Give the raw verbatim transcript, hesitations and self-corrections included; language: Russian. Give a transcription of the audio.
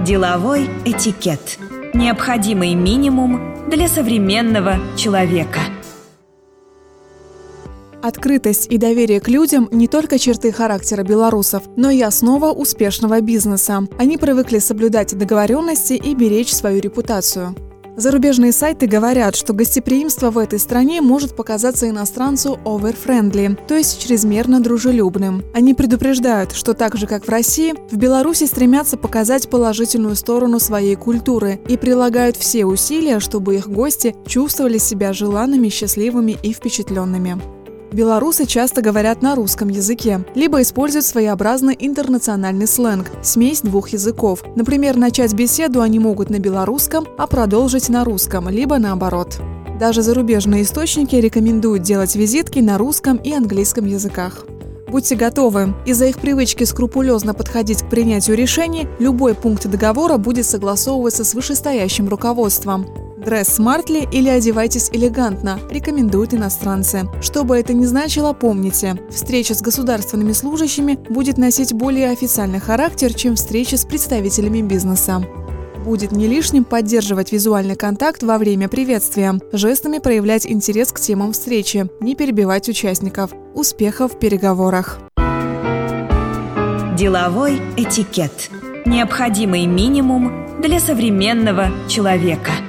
Деловой этикет. Необходимый минимум для современного человека. Открытость и доверие к людям – не только черты характера белорусов, но и основа успешного бизнеса. Они привыкли соблюдать договоренности и беречь свою репутацию. Зарубежные сайты говорят, что гостеприимство в этой стране может показаться иностранцу over-friendly, то есть чрезмерно дружелюбным. Они предупреждают, что так же, как в России, в Беларуси стремятся показать положительную сторону своей культуры и прилагают все усилия, чтобы их гости чувствовали себя желанными, счастливыми и впечатленными. Белорусы часто говорят на русском языке, либо используют своеобразный интернациональный сленг – смесь двух языков. Например, начать беседу они могут на белорусском, а продолжить на русском, либо наоборот. Даже зарубежные источники рекомендуют делать визитки на русском и английском языках. Будьте готовы. Из-за их привычки скрупулезно подходить к принятию решений, любой пункт договора будет согласовываться с вышестоящим руководством. «Дресс smartly» или «одевайтесь элегантно» рекомендуют иностранцы. Что бы это ни значило, помните, встреча с государственными служащими будет носить более официальный характер, чем встреча с представителями бизнеса. Будет не лишним поддерживать визуальный контакт во время приветствия, жестами проявлять интерес к темам встречи, не перебивать участников. Успехов в переговорах! Деловой этикет. Необходимый минимум для современного человека.